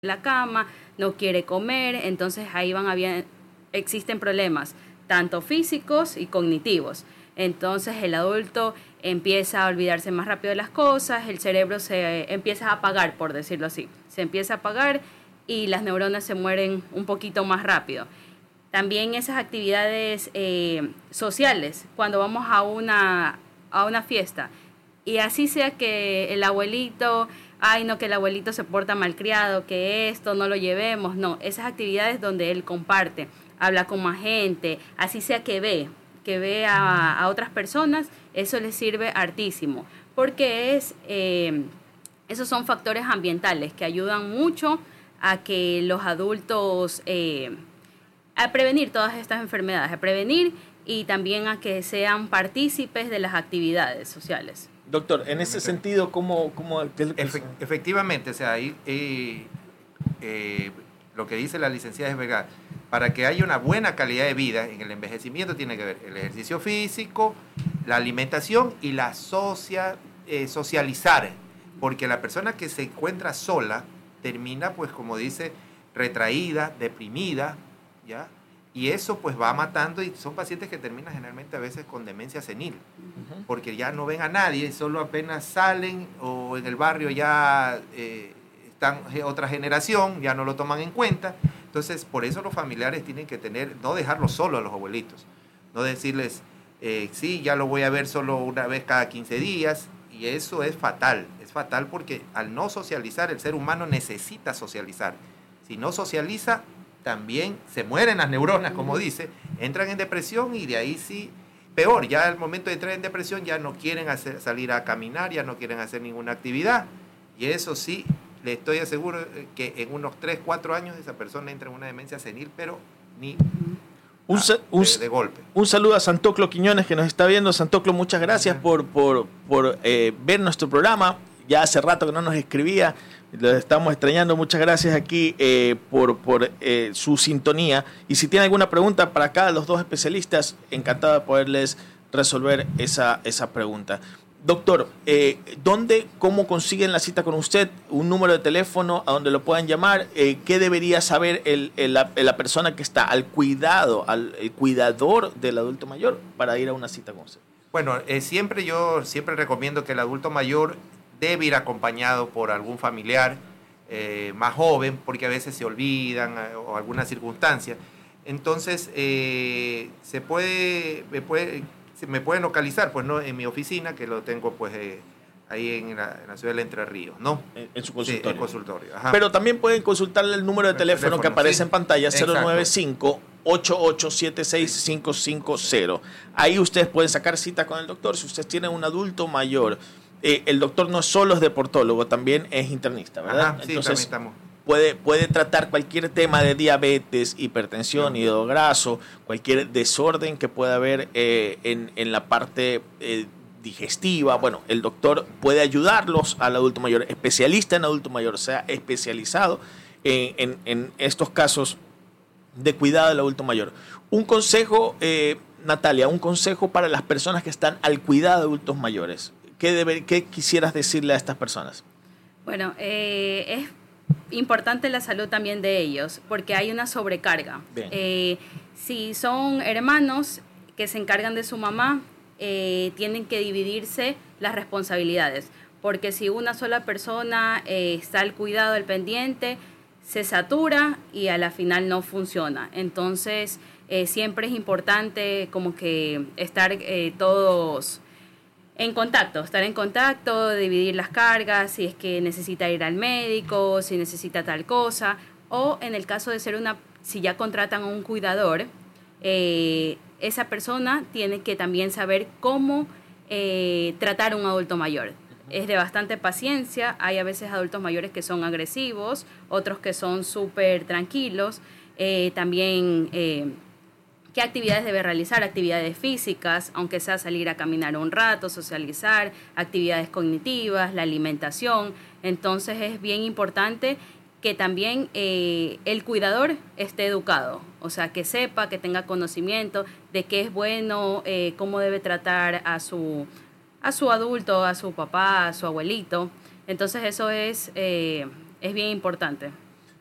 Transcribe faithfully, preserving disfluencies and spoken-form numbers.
la cama, no quiere comer, entonces ahí van a bien, existen problemas, tanto físicos y cognitivos. Entonces el adulto empieza a olvidarse más rápido de las cosas, el cerebro se empieza a apagar, por decirlo así, se empieza a apagar y las neuronas se mueren un poquito más rápido. También esas actividades eh, sociales, cuando vamos a una, a una fiesta, y así sea que el abuelito, ay no, que el abuelito se porta malcriado, que esto no lo llevemos, no, esas actividades donde él comparte, habla con más gente, así sea que ve, que ve a, a otras personas, eso le sirve hartísimo, porque es, eh, esos son factores ambientales que ayudan mucho a que los adultos, eh, a prevenir todas estas enfermedades, a prevenir y también a que sean partícipes de las actividades sociales. Doctor, en ese sentido, ¿cómo...? cómo Efe, efectivamente, o sea, ahí, eh, eh, lo que dice la licenciada es verdad. Para que haya una buena calidad de vida en el envejecimiento tiene que ver el ejercicio físico, la alimentación y la socia, eh, socializar. Porque la persona que se encuentra sola termina, pues como dice, retraída, deprimida, ¿ya? Y eso pues va matando y son pacientes que terminan generalmente a veces con demencia senil, uh-huh. porque ya no ven a nadie, solo apenas salen o en el barrio ya eh, están otra generación, ya no lo toman en cuenta. Entonces por eso los familiares tienen que tener, no dejarlos solos a los abuelitos, no decirles, eh, sí, ya lo voy a ver solo una vez cada quince días, y eso es fatal, es fatal porque al no socializar, el ser humano necesita socializar. Si no socializa, también se mueren las neuronas, como dice, entran en depresión y de ahí sí, peor, ya al momento de entrar en depresión ya no quieren hacer, salir a caminar, ya no quieren hacer ninguna actividad, y eso sí, le estoy aseguro que en unos tres, cuatro años esa persona entra en una demencia senil, pero ni un, a, un, de, de golpe. Un saludo a Santoclo Quiñones que nos está viendo. Santoclo, muchas gracias por, por, por eh, ver nuestro programa. Ya hace rato que no nos escribía, lo estamos extrañando. Muchas gracias aquí eh, por, por eh, su sintonía. Y si tiene alguna pregunta para acá, los dos especialistas, encantado de poderles resolver esa, esa pregunta. Doctor, eh, ¿dónde, cómo consiguen la cita con usted? ¿Un número de teléfono a donde lo puedan llamar? Eh, ¿Qué debería saber el, el, la, la persona que está al cuidado, al el cuidador del adulto mayor para ir a una cita con usted? Bueno, eh, siempre yo siempre recomiendo que el adulto mayor debe ir acompañado por algún familiar eh, más joven, porque a veces se olvidan eh, o alguna circunstancia. Entonces, eh, se puede, me puede, se me pueden localizar, pues no, en mi oficina, que lo tengo pues eh, ahí en la, en la ciudad de Entre Ríos, ¿no? En, en su consultorio. Sí, en consultorio. Ajá. Pero también pueden consultarle el número de teléfono, teléfono que aparece sí. en pantalla, cero nueve cinco, ocho ocho siete seis, cinco cinco cero. Ahí ustedes pueden sacar cita con el doctor. Si usted tiene un adulto mayor, Eh, el doctor no solo es deportólogo, también es internista, ¿verdad? Ajá, sí, entonces estamos. puede, puede tratar cualquier tema de diabetes, hipertensión, sí. hígado graso, cualquier desorden que pueda haber eh, en, en la parte eh, digestiva. Bueno, el doctor puede ayudarlos al adulto mayor, especialista en adulto mayor, o sea, especializado en, en, en estos casos de cuidado del adulto mayor. Un consejo, eh, Natalia, un consejo para las personas que están al cuidado de adultos mayores. ¿Qué, debe, ¿Qué quisieras decirle a estas personas? Bueno, eh, es importante la salud también de ellos, porque hay una sobrecarga. Eh, si son hermanos que se encargan de su mamá, eh, tienen que dividirse las responsabilidades, porque si una sola persona eh, está al cuidado del pendiente, se satura y a la final no funciona. Entonces, eh, siempre es importante como que estar eh, todos en contacto, estar en contacto, dividir las cargas, si es que necesita ir al médico, si necesita tal cosa, o en el caso de ser una, si ya contratan a un cuidador, eh, esa persona tiene que también saber cómo eh, tratar a un adulto mayor. Es de bastante paciencia, hay a veces adultos mayores que son agresivos, otros que son súper tranquilos, eh, también eh, qué actividades debe realizar, actividades físicas, aunque sea salir a caminar un rato, socializar, actividades cognitivas, la alimentación. Entonces es bien importante que también eh, el cuidador esté educado, o sea, que sepa, que tenga conocimiento de qué es bueno, eh, cómo debe tratar a su, a su adulto, a su papá, a su abuelito. Entonces eso es, eh, es bien importante.